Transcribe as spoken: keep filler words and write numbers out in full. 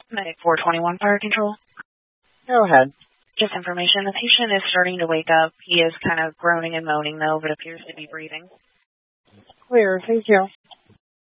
Medic four twenty-one Fire Control. Go ahead. Just information. The patient is starting to wake up. He is kind of groaning and moaning, though, but appears to be breathing. Clear. Thank you.